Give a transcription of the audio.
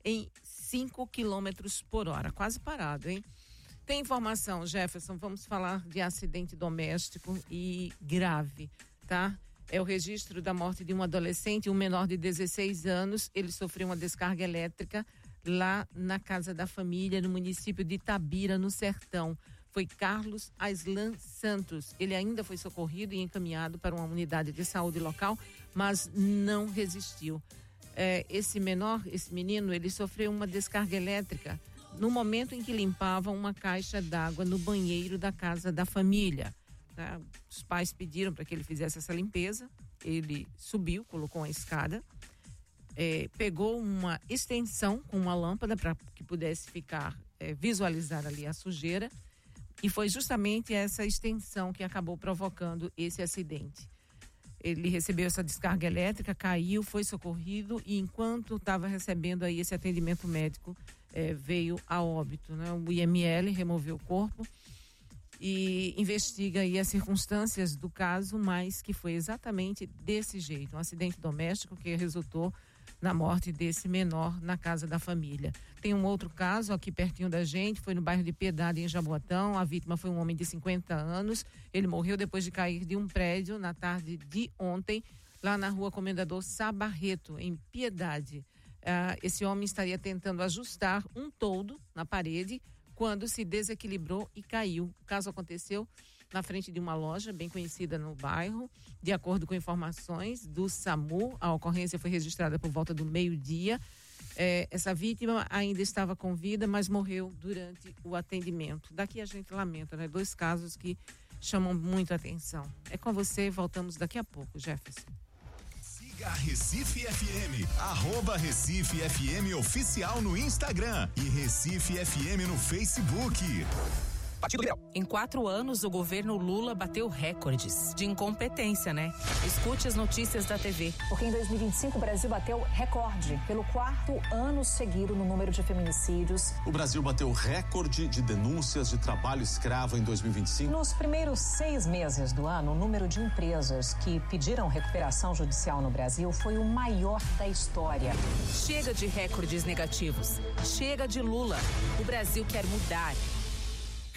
em 5 quilômetros por hora, quase parado, hein? Tem informação, Jefferson, vamos falar de acidente doméstico e grave, tá? É o registro da morte de um adolescente, um menor de 16 anos, ele sofreu uma descarga elétrica lá na casa da família, no município de Itabira, no Sertão. Foi Carlos Aislan Santos. Ele ainda foi socorrido e encaminhado para uma unidade de saúde local, mas não resistiu. Esse menino, ele sofreu uma descarga elétrica no momento em que limpava uma caixa d'água no banheiro da casa da família. Os pais pediram para que ele fizesse essa limpeza, ele subiu, colocou uma escada, pegou uma extensão com uma lâmpada para que pudesse visualizar ali a sujeira, e foi justamente essa extensão que acabou provocando esse acidente. Ele recebeu essa descarga elétrica, caiu, foi socorrido e enquanto estava recebendo aí esse atendimento médico, veio a óbito, né? O IML removeu o corpo e investiga aí as circunstâncias do caso, mas que foi exatamente desse jeito, um acidente doméstico que resultou na morte desse menor na casa da família. Tem um outro caso aqui pertinho da gente, foi no bairro de Piedade, em Jaboatão. A vítima foi um homem de 50 anos. Ele morreu depois de cair de um prédio na tarde de ontem, lá na rua Comendador Sá Barreto, em Piedade. Esse homem estaria tentando ajustar um toldo na parede quando se desequilibrou e caiu. O caso aconteceu na frente de uma loja bem conhecida no bairro. De acordo com informações do SAMU, a ocorrência foi registrada por volta do meio-dia. Essa vítima ainda estava com vida, mas morreu durante o atendimento. Daqui a gente lamenta, né? 2 casos que chamam muito a atenção. É com você, voltamos daqui a pouco, Jefferson. Siga a Recife FM, @Recife FM Oficial no Instagram e Recife FM no Facebook. Em 4 anos, o governo Lula bateu recordes de incompetência, né? Escute as notícias da TV. Porque em 2025 o Brasil bateu recorde pelo 4º ano seguido no número de feminicídios. O Brasil bateu recorde de denúncias de trabalho escravo em 2025. Nos primeiros 6 meses do ano, o número de empresas que pediram recuperação judicial no Brasil foi o maior da história. Chega de recordes negativos. Chega de Lula. O Brasil quer mudar.